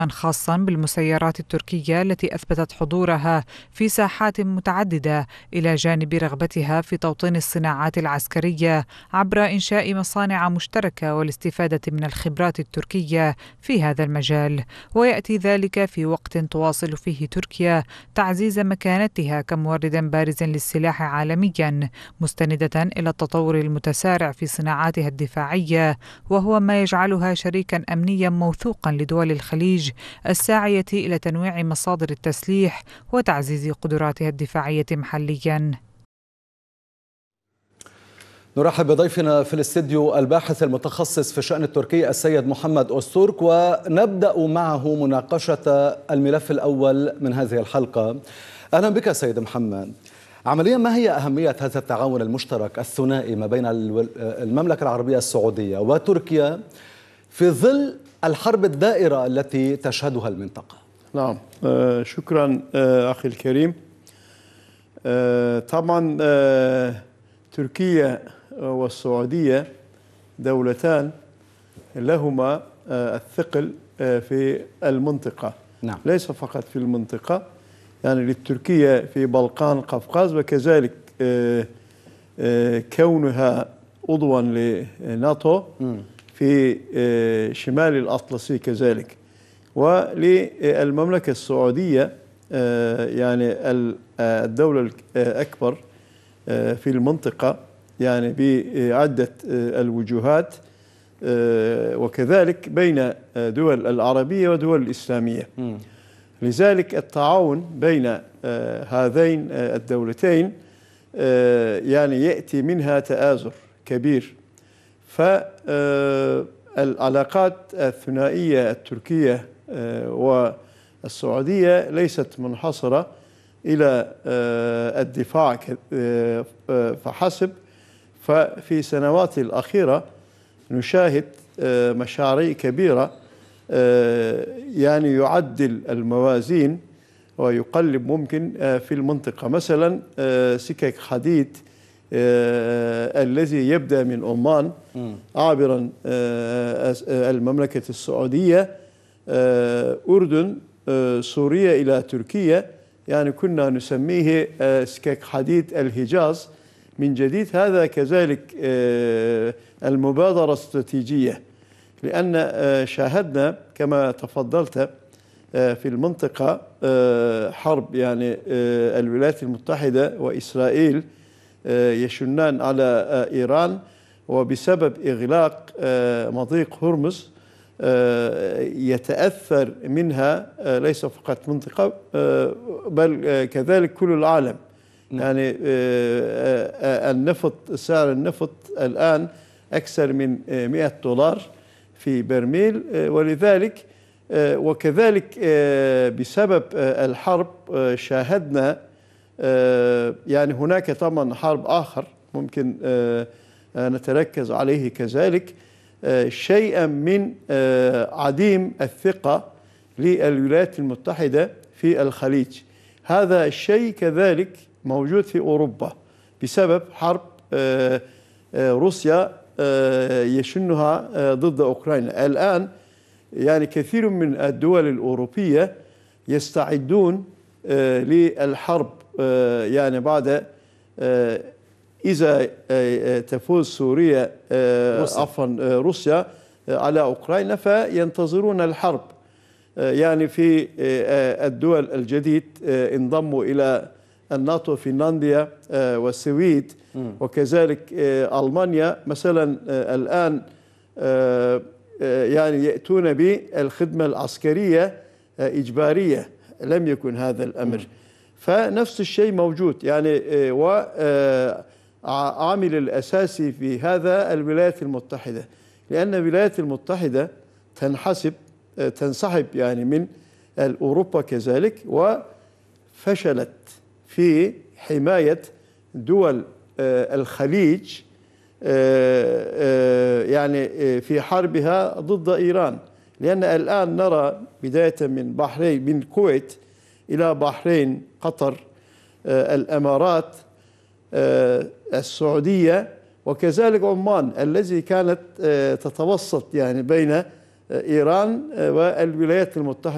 خاصا بالمسيرات التركية التي أثبتت حضورها في ساحات متعددة إلى جانب رغبتها في توطين الصناعات العسكرية عبر إنشاء مصانع مشتركة والاستفادة من الخبرات التركية في هذا المجال. ويأتي ذلك في وقت تواصل فيه تركيا تعزيز مكانتها كمورد بارز للسلاح عالميا، مستندة إلى التطور المتسارع في صناعاتها الدفاعية، وهو ما يجعلها شريكا أمنيا موثوقا لدول الخليج الساعية إلى تنويع مصادر التسليح وتعزيز قدراتها الدفاعية محليا. نرحب بضيفنا في الاستديو الباحث المتخصص في الشأن التركي السيد محمد أوزتورك، ونبدأ معه مناقشة الملف الأول من هذه الحلقة. أهلا بك سيد محمد. عمليا ما هي أهمية هذا التعاون المشترك الثنائي ما بين المملكة العربية السعودية وتركيا في ظل الحرب الدائرة التي تشهدها المنطقة؟ نعم، شكرا أخي الكريم. طبعا تركيا والسعودية دولتان لهما الثقل في المنطقة. نعم. ليس فقط في المنطقة، يعني للتركيا في بلقان قفقاز، وكذلك كونها عضوا لناتو في شمال الأطلسي كذلك. وللمملكة السعودية يعني الدولة الأكبر في المنطقة، يعني بعدة الوجوهات، وكذلك بين دول العربية ودول الإسلامية. لذلك التعاون بين هذين الدولتين يعني يأتي منها تآزر كبير. فالعلاقات الثنائية التركية والسعودية ليست منحصرة إلى الدفاع فحسب، ففي السنوات الأخيرة نشاهد مشاريع كبيرة يعني يعدل الموازين ويقلب ممكن في المنطقة. مثلا سكك حديد الذي يبدأ من عمان عابرا المملكة السعودية، أردن، سوريا إلى تركيا، يعني كنا نسميه سكك حديد الحجاز من جديد. هذا كذلك المبادرة استراتيجية، لأن شاهدنا كما تفضلت في المنطقة حرب، يعني الولايات المتحدة وإسرائيل يشنان على إيران، وبسبب إغلاق مضيق هرمز يتأثر منها ليس فقط منطقة بل كذلك كل العالم. يعني النفط، سعر النفط الآن أكثر من $100 في برميل، ولذلك وكذلك بسبب الحرب شاهدنا يعني هناك طبعا حرب آخر ممكن نتركز عليه كذلك، شيئا من عديم الثقة للولايات المتحدة في الخليج. هذا الشيء كذلك موجود في أوروبا بسبب حرب روسيا يشنها ضد أوكرانيا. الآن يعني كثير من الدول الأوروبية يستعدون للحرب، يعني بعد إذا تفوز سوريا روسيا على أوكرانيا، فينتظرون الحرب. يعني في الدول الجديد انضموا إلى الناتو فنلندا والسويد، وكذلك ألمانيا مثلا الآن يعني يأتون بالخدمة العسكرية إجبارية، لم يكن هذا الأمر. فنفس الشيء موجود، يعني وعامل الأساسي في هذا الولايات المتحدة، لأن الولايات المتحدة تنسحب يعني من أوروبا كذلك، وفشلت في حماية دول الخليج يعني في حربها ضد إيران. لأن الآن نرى بداية من بحرين، من الكويت إلى بحرين، قطر، الإمارات، السعودية، وكذلك عمان الذي كانت تتوسط يعني بين إيران والولايات المتحدة.